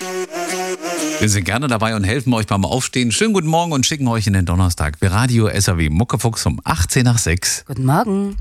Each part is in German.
Wir sind gerne dabei und helfen euch beim Aufstehen. Schönen guten Morgen und schicken euch in den Donnerstag. Wir Radio SAW Muckefuchs um 18 nach 6. Guten Morgen.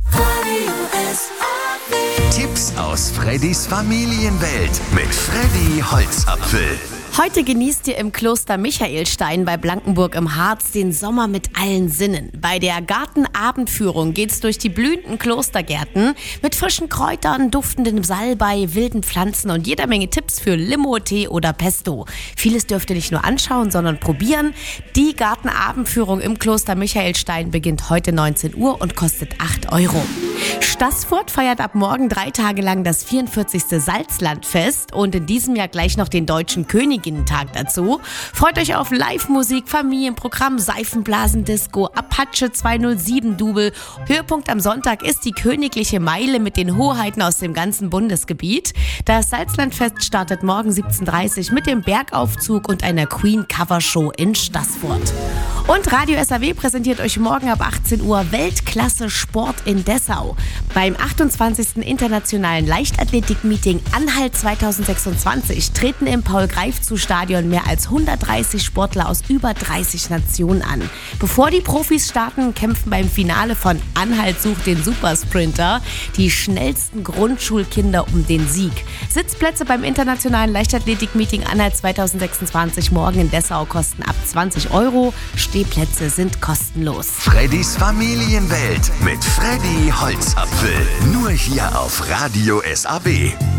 Tipps aus Freddys Familienwelt mit Freddy Holzapfel. Heute genießt ihr im Kloster Michaelstein bei Blankenburg im Harz den Sommer mit allen Sinnen. Bei der Gartenabendführung geht's durch die blühenden Klostergärten mit frischen Kräutern, duftendem Salbei, wilden Pflanzen und jeder Menge Tipps für Limo, Tee oder Pesto. Vieles dürft ihr nicht nur anschauen, sondern probieren. Die Gartenabendführung im Kloster Michaelstein beginnt heute 19 Uhr und kostet 8 €. Staßfurt feiert ab morgen 3 Tage lang das 44. Salzlandfest und in diesem Jahr gleich noch den Deutschen Königinnentag dazu. Freut euch auf Live-Musik, Familienprogramm, Seifenblasendisco, Apache 207-Double. Höhepunkt am Sonntag ist die königliche Meile mit den Hoheiten aus dem ganzen Bundesgebiet. Das Salzlandfest startet morgen 17:30 Uhr mit dem Bergaufzug und einer Queen-Cover-Show in Staßfurt. Und Radio SAW präsentiert euch morgen ab 18 Uhr Weltklasse Sport in Dessau. Beim 28. Internationalen Leichtathletik-Meeting Anhalt 2026 treten im Paul-Greifzu-Stadion mehr als 130 Sportler aus über 30 Nationen an. Bevor die Profis starten, kämpfen beim Finale von Anhalt sucht den Supersprinter die schnellsten Grundschulkinder um den Sieg. Sitzplätze beim Internationalen Leichtathletik-Meeting Anhalt 2026 morgen in Dessau kosten ab 20 €. Stehplätze sind kostenlos. Freddys Familienwelt mit Freddy Holzapfel. Nur hier auf Radio SAW.